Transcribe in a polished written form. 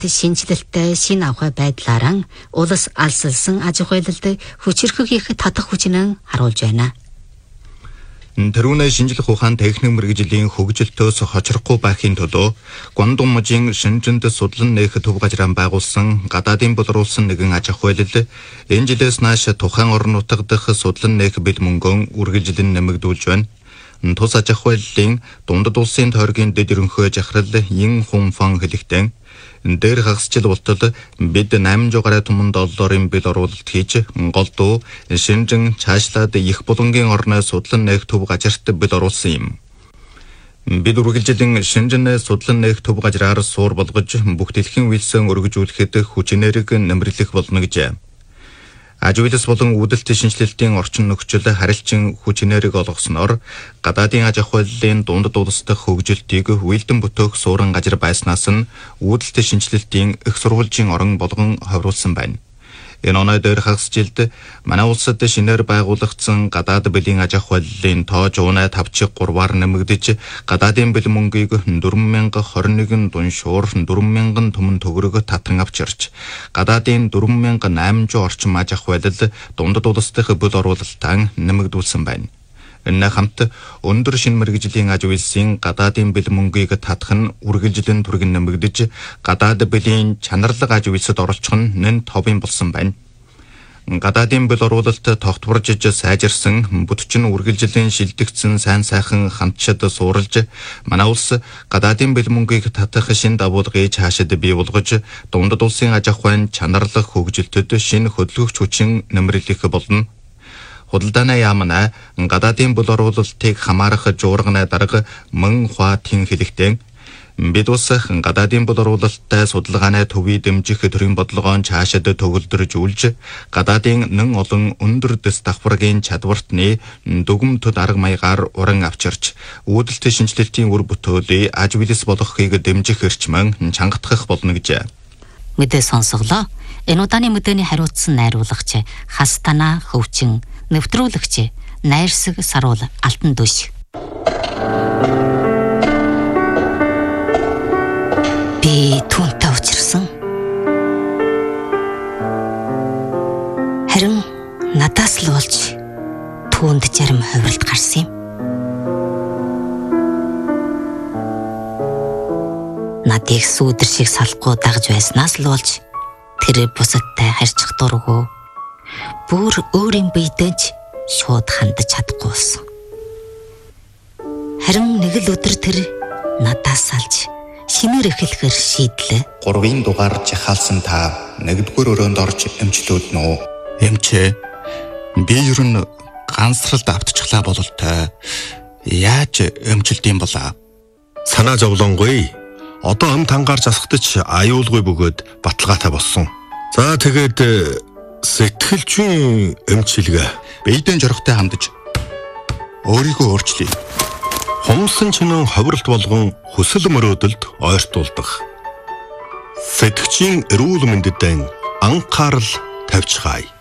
шинжилэлтэй шин авах байдлаараа улс алсалсан аж ахуйлалд хүчирхэг их татах хүчнэн харуулж байна. Тэрүүнээ шинжлэх ухаан техник мэргэжлийн хөгжилтөөс хочрохгүй байхын төлөө Гуандунмужийн Шэнжэнд судлан нээх төв газраа байгуулсан гадаадын боловсруулсан нэгэн аж ахуйлал энэ жилээс нааш тухайн орон нутаг дахь судлан нээх бэл мөнгөн үргэлжлэн нэмэгдүүлж байна. Тус аж ахуйллын дундад улсын тойргийн дэд ерөнхий жахрал Ин Хунфан хэлэхдээ дээр хагасчил болтол бид 800 гаруй $1,000 бил оруулалт хийж голдуу Шэнжэн цаашлаад их булангийн орны судлан нээх төв газарт бил оруулсан юм. Бид үргэлжлэн Шэнжэнэ судлан нээх төв газраар суур болгож бүх дэлхийн үйлсэн өргөжүүлэхэд хүчнэрэг нэмэрлэх болно гэжээ. Аж үйлс болон үүдэлт шинжилэлтийн орчин нөхцөл харилцан хүчнэрэг олгосноор гадаадын аж ахуйллын дундад улс дахь хөгжилтийг үйлдэн бүтээх суурин газар байснаас нь үүдэлт шинжилэлтийн их сурвалжийн орон болгон ховруулсан байна. Энэ оноо дээр хагас жилд манай улсад шинээр байгуулагдсан гадаад бэлгийн аж ахуйллын тоо 153-аар нэмэгдэж гадаадын бэл мөнгийг 4021 дун шуур 4000 түмэн төгрөг татан авчирч гадаадын 4800 орчим аж ахуйлал дундад улс дахь бэл оруулалтаа нэмэгдүүлсэн байна. Энэ хамт өндөр шин мэргэжлийн аж үйлсийн гадаадын бэл мөнгийг татах нь үргэлжлэн түргэн нэмэгдэж гадаад бэлийн чанарлаг аж үйлсэд оролцох нь нэн товын болсон байна. Гадаадын бэл оруулалт тогтворж сайжирсан бүтчин үргэлжлэн шилдэгдсэн сайн сайхан хамтчад суурилж манай улс гадаадын бэл мөнгийг татах шин давуулгыг хаашид бий болгож дундад улсын аж ахуйн чанарлаг хөгжилтөд шин хөдөлгөгч хүчин нэмэрлэх болно. Худалдааны яамна гадаадын бэл оруулалтыг хамаарах жуурганы дарга Мөн Хва Тин хэлэхдээ бид ус гадаадын бэл оруулалттай судалгааны төвийг дэмжих төрийн бодлогоон цаашид төгөлдржүүлж гадаадын нэн олон өндөр дэс давхаргийн чадвартны дүгмтөд арга маягаар уран авчирч үүдэлт шинжилэлтийн үр бүтээлийг аж үйлс болгохыг дэмжих эрчмэн чангатгах болно гэжээ. Мэдээ сонсголоо. Энэ удааны мэдээний хариуцсан найруулагч Хастана Хөвчин, нэвтрүүлэгч Найрсаг Саруул Алтан Дөш. Би түнтэй учирсан. Харин надаас л болж түүнд зарим хувиралт гарсан юм. Надыг сүүдэр шиг салахгүй дагж байснаас л болж тэр бусадтай харьцах дургүй бүр өөрийн биедэнч шууд хандаж чадахгүй болсон. Харин нэг л өдөр тэр надаас салж шинээр эхлэхээр шийдлээ. 3-ын дугаар жахаалсан та 1-р өрөөнд орж эмчлүүлнэ үү? Эмчээ. Би ер нь ганцралд автчихлаа бололтой. Яаж эмчилдэм болоо? Санаа зовлонгүй. Одоо ам тангаар засахдаж аюулгүй бөгөөд баталгаатай болсон. За тэгээд сэтгэлжийн эмчилгээ биедэн жорохтой хандаж өөрийгөө өөрчлөе. Хумсан чинэн ховролт болгон хүсэл мөрөөдөлд ойртуулдаг. Сэтгэгчийн эрүүл мэндэд анхаарал тавьчихаая.